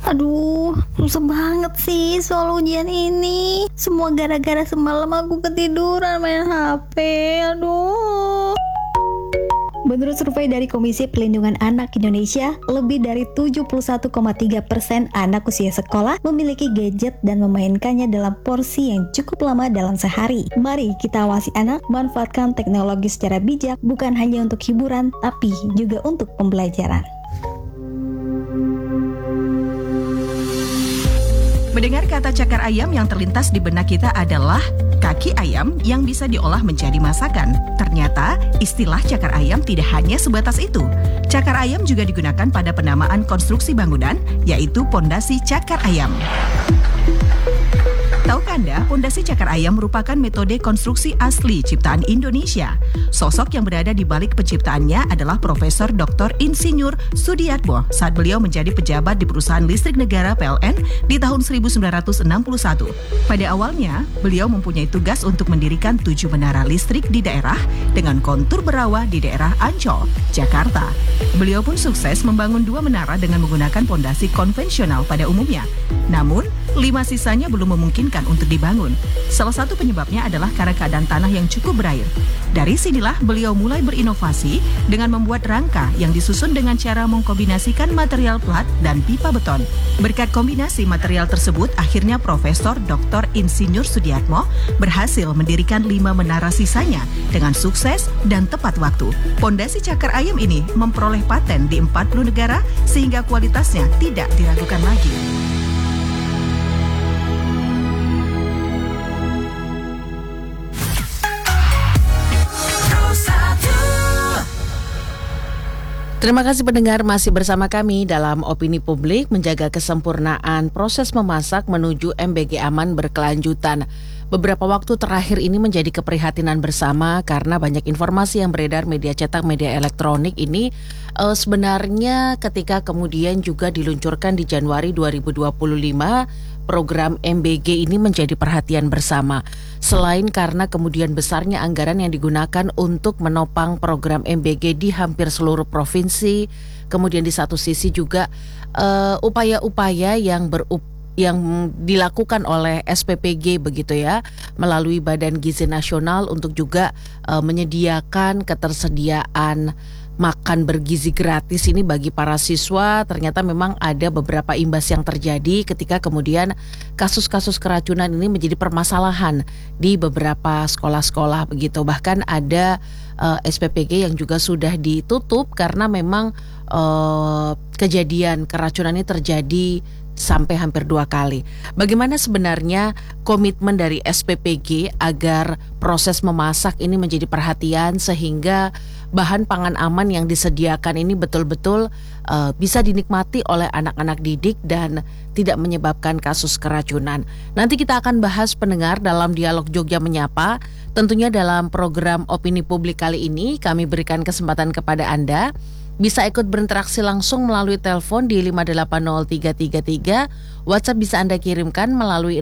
Aduh, susah banget sih soal ujian ini. Semua gara-gara semalam aku ketiduran main HP. Aduh. Menurut survei dari Komisi Perlindungan Anak Indonesia, lebih dari 71,3% anak usia sekolah memiliki gadget dan memainkannya dalam porsi yang cukup lama dalam sehari. Mari kita awasi anak, manfaatkan teknologi secara bijak, bukan hanya untuk hiburan, tapi juga untuk pembelajaran. Mendengar kata cakar ayam yang terlintas di benak kita adalah kaki ayam yang bisa diolah menjadi masakan. Ternyata istilah cakar ayam tidak hanya sebatas itu. Cakar ayam juga digunakan pada penamaan konstruksi bangunan, yaitu pondasi cakar ayam. Tahukah Anda, pondasi cakar ayam merupakan metode konstruksi asli ciptaan Indonesia. Sosok yang berada di balik penciptaannya adalah Profesor Dr. Insinyur Sudiatmo saat beliau menjadi pejabat di perusahaan listrik negara PLN di tahun 1961. Pada awalnya, beliau mempunyai tugas untuk mendirikan 7 menara listrik di daerah dengan kontur berawah di daerah Ancol, Jakarta. Beliau pun sukses membangun 2 menara dengan menggunakan pondasi konvensional pada umumnya. Namun, 5 sisanya belum memungkinkan untuk dibangun. Salah satu penyebabnya adalah karena keadaan tanah yang cukup berair. Dari sinilah beliau mulai berinovasi dengan membuat rangka yang disusun dengan cara mengkombinasikan material plat dan pipa beton. Berkat kombinasi material tersebut, akhirnya Profesor Dr. Insinyur Sudiatmo berhasil mendirikan 5 menara sisanya dengan sukses dan tepat waktu. Pondasi cakar ayam ini memperoleh paten di 40 negara sehingga kualitasnya tidak diragukan lagi. Terima kasih pendengar masih bersama kami dalam Opini Publik menjaga kesempurnaan proses memasak menuju MBG aman berkelanjutan. Beberapa waktu terakhir ini menjadi keprihatinan bersama karena banyak informasi yang beredar media cetak, media elektronik ini sebenarnya ketika kemudian juga diluncurkan di Januari 2025, program MBG ini menjadi perhatian bersama. Selain karena kemudian besarnya anggaran yang digunakan untuk menopang program MBG di hampir seluruh provinsi, kemudian di satu sisi juga upaya-upaya yang dilakukan oleh SPPG begitu ya, melalui Badan Gizi Nasional untuk juga menyediakan ketersediaan makan bergizi gratis ini bagi para siswa. Ternyata memang ada beberapa imbas yang terjadi ketika kemudian kasus-kasus keracunan ini menjadi permasalahan di beberapa sekolah-sekolah begitu. Bahkan ada SPPG yang juga sudah ditutup karena memang kejadian keracunan ini terjadi sampai hampir 2 kali. Bagaimana sebenarnya komitmen dari SPPG agar proses memasak ini menjadi perhatian sehingga bahan pangan aman yang disediakan ini betul-betul bisa dinikmati oleh anak-anak didik dan tidak menyebabkan kasus keracunan. Nanti kita akan bahas pendengar dalam Dialog Jogja Menyapa. Tentunya dalam program Opini Publik kali ini kami berikan kesempatan kepada Anda bisa ikut berinteraksi langsung melalui telepon di 580333, WhatsApp bisa Anda kirimkan melalui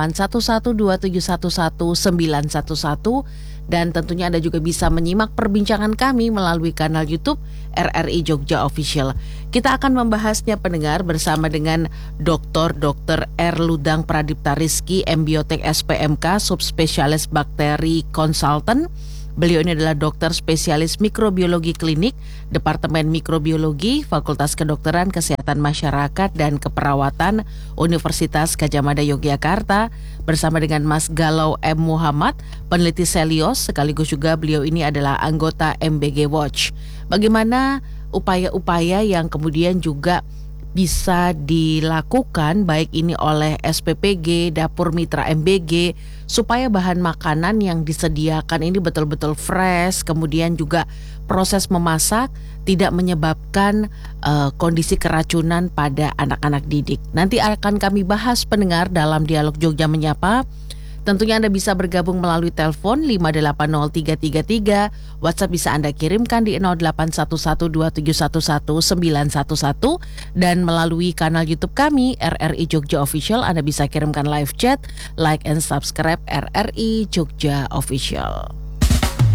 0811271111, dan tentunya Anda juga bisa menyimak perbincangan kami melalui kanal YouTube RRI Jogja Official. Kita akan membahasnya pendengar bersama dengan Dr. R. Ludang Pradipta Rizky, MBiotek SPMK, subspesialis bakteri konsultan. Beliau ini adalah dokter spesialis mikrobiologi klinik, Departemen Mikrobiologi, Fakultas Kedokteran Kesehatan Masyarakat dan Keperawatan, Universitas Gadjah Mada Yogyakarta, bersama dengan Mas Galau M. Muhammad, peneliti Selios, sekaligus juga beliau ini adalah anggota MBG Watch. Bagaimana upaya-upaya yang kemudian juga bisa dilakukan baik ini oleh SPPG, Dapur Mitra MBG, supaya bahan makanan yang disediakan ini betul-betul fresh, kemudian juga proses memasak tidak menyebabkan kondisi keracunan pada anak-anak didik. Nanti akan kami bahas pendengar dalam Dialog Jogja Menyapa. Tentunya Anda bisa bergabung melalui telepon 580333, WhatsApp bisa Anda kirimkan di 0811271111, dan melalui kanal YouTube kami RRI Jogja Official Anda bisa kirimkan live chat, like and subscribe RRI Jogja Official.